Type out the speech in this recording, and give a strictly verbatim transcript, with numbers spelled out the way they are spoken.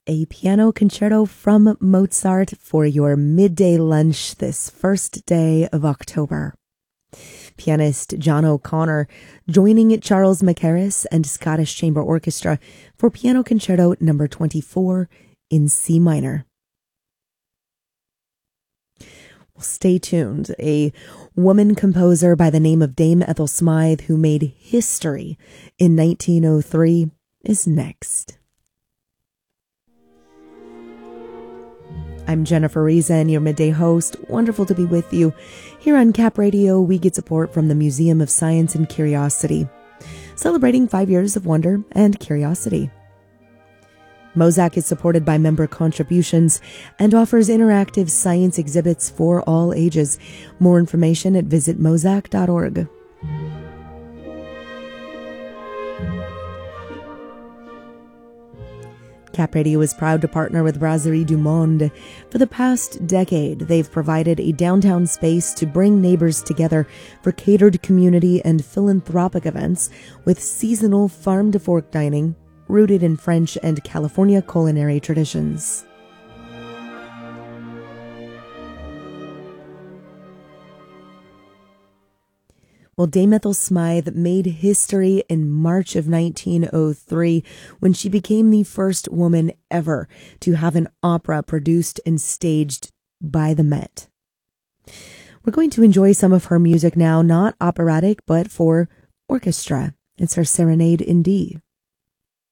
a piano concerto from Mozart for your midday lunch this first day of October. Pianist John O'Connor joining Charles Mackerras and Scottish Chamber Orchestra for Piano Concerto number twenty-four in C minor. Well, stay tuned. A woman composer by the name of Dame Ethel Smythe, who made history in nineteen oh three, is next. I'm Jennifer Reason, your midday host. Wonderful to be with you. Here on Cap Radio, we get support from the Museum of Science and Curiosity, celebrating five years of wonder and curiosity. Mozak is supported by member contributions and offers interactive science exhibits for all ages. More information at visit mozak dot org. Cap Radio is proud to partner with Brasserie du Monde. For the past decade, they've provided a downtown space to bring neighbors together for catered community and philanthropic events with seasonal farm-to-fork dining rooted in French and California culinary traditions. Well, Dame Ethel Smythe made history in March of nineteen oh three when she became the first woman ever to have an opera produced and staged by the Met. We're going to enjoy some of her music now, not operatic, but for orchestra. It's her Serenade in D.